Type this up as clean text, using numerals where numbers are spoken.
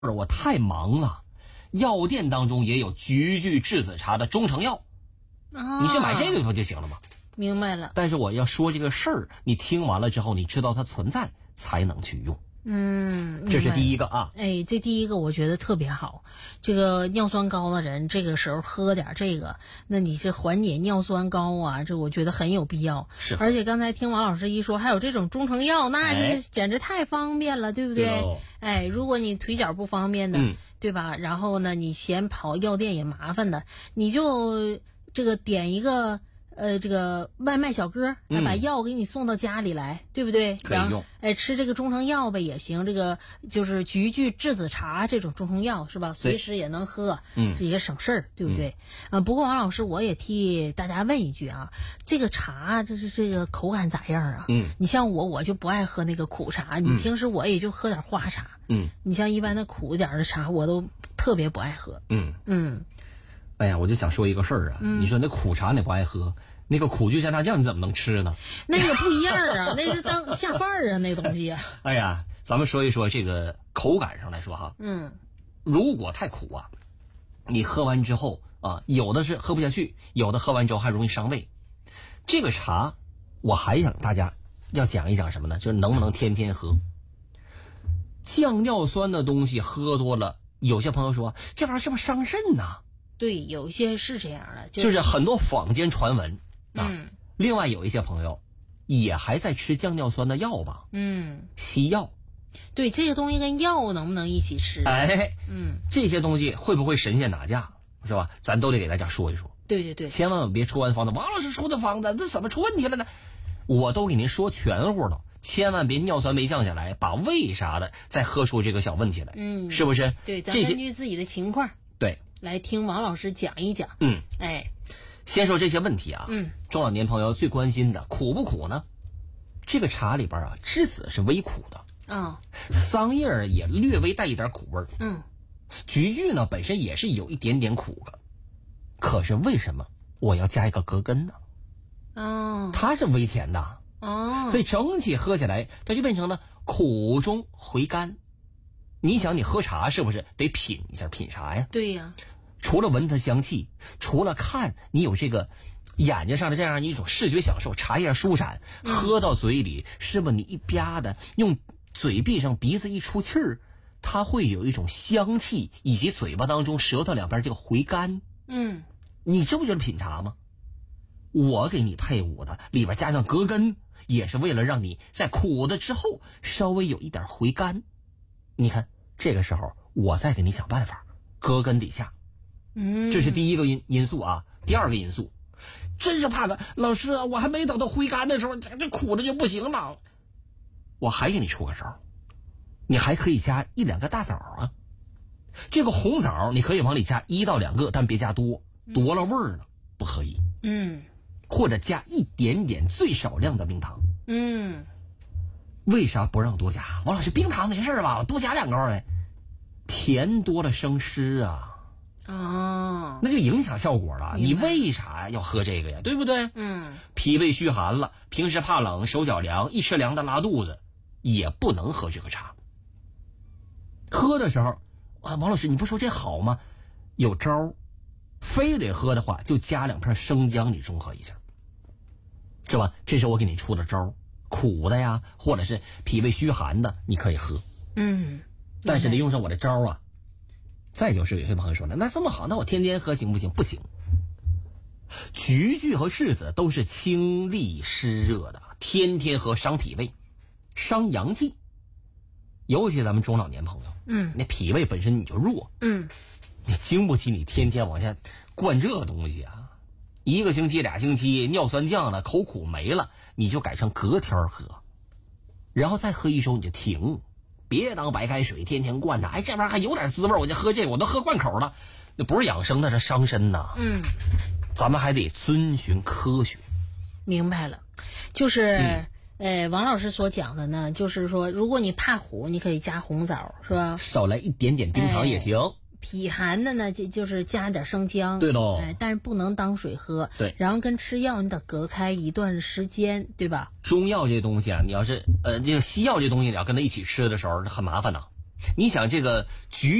我太忙了，药店当中也有菊苣栀子茶的中成药，你去买这个不就行了吗？ 明白了。 但是我要说这个事儿，你听完了之后，你知道它存在才能去用。这是第一个啊。 哎，这第一个我觉得特别好。这个尿酸高的人，这个时候喝点这个，那你是缓解尿酸高啊，这我觉得很有必要。 是。 而且刚才听王老师一说，还有这种中成药，那这简直太方便了，对不对？哎，如果你腿脚不方便的，对吧？然后呢，你嫌跑药店也麻烦的，你就这个点一个。这个外卖小哥把药给你送到家里来，对不对？ 可以用。 吃这个中成药呗也行，这个就是菊苣栀子茶这种中成药是吧？随时也能喝，也省事儿，对不对？不过王老师，我也替大家问一句啊，这个茶这个口感咋样啊？你像我就不爱喝那个苦茶，你平时我也就喝点花茶。你像一般的苦一点的茶，我都特别不爱喝。 哎呀，我就想说一个事儿啊，你说那苦茶你不爱喝，那个苦苣蘸大酱你怎么能吃呢？ 那个不一样啊，那是当下饭啊，那东西啊。 哎呀，咱们说一说这个口感上来说哈，如果太苦啊，你喝完之后啊，有的是喝不下去，有的喝完之后还容易伤胃。这个茶，我还想大家要讲一讲什么呢？就是能不能天天喝？降尿酸的东西喝多了，有些朋友说这玩意儿是不是伤肾呐？ 对，有一些是这样的， 就是很多坊间传闻啊。另外有一些朋友也还在吃降尿酸的药吧？西药。 对，这个东西跟药能不能一起吃？ 这些东西会不会神仙打架，是吧？咱都得给大家说一说。 对对对， 千万别出完方子，王老师出的方子，这怎么出问题了呢？我都给您说全乎了，千万别尿酸没降下来，把胃啥的再喝出这个小问题来，是不是？ 对，咱根据自己的情况。 对。 来听王老师讲一讲。 先说这些问题啊。中老年朋友最关心的苦不苦呢？这个茶里边啊，栀子是微苦的，桑叶也略微带一点苦味儿，菊苣呢本身也是有一点点苦的，可是为什么我要加一个葛根呢？它是微甜的，所以整体喝起来它就变成了苦中回甘。你想你喝茶是不是得品一下？品啥呀？ 对呀。 除了闻它香气，除了看你有这个眼睛上的这样一种视觉享受，茶叶舒展，喝到嘴里，是不是你一吧的用嘴闭上，鼻子一出气儿，它会有一种香气，以及嘴巴当中舌头两边这个回甘。你这不就是品茶吗？我给你配伍的里边加上葛根，也是为了让你在苦的之后稍微有一点回甘。你看这个时候我再给你想办法，葛根底下。这是第一个因素啊。第二个因素，真是怕个老师啊，我还没等到回甘的时候，这苦的就不行了。我还给你出个招，你还可以加1-2个大枣啊。这个红枣你可以往里加1到2个，但别加多了味儿了不可以。或者加一点点最少量的冰糖。为啥不让多加？王老师，冰糖没事吧？我多加2根来，甜多了生湿啊。那就影响效果了。你为啥要喝这个呀？对不对？脾胃虚寒了，平时怕冷，手脚凉，一吃凉的拉肚子，也不能喝这个茶。喝的时候啊，王老师你不说这好吗？有招，非得喝的话就加2片生姜，你中和一下，是吧？这是我给你出的招，苦的呀，或者是脾胃虚寒的，你可以喝。但是得用上我的招啊。再就是有些朋友说了，那这么好，那我天天喝行不行？不行。菊苣和栀子都是清利湿热的，天天喝伤脾胃，伤阳气。尤其咱们中老年朋友，那脾胃本身你就弱，你经不起你天天往下灌这个东西啊。1个星期2星期尿酸降了，口苦没了，你就改成隔天喝，然后再喝1周你就停。别当白开水天天灌着，哎，这玩意儿还有点滋味，我就喝这个，我都喝灌口了，那不是养生，那是伤身呐。咱们还得遵循科学。 明白了，就是王老师所讲的呢，就是说，如果你怕苦，你可以加红枣，是吧？ 少来一点点冰糖也行。 脾寒的呢，就是加点生姜。 对喽。 但是不能当水喝。 对。 然后跟吃药你得隔开一段时间，对吧？ 中药这东西啊，你要是这个西药这东西，你要跟它一起吃的时候很麻烦呐。 你想这个橘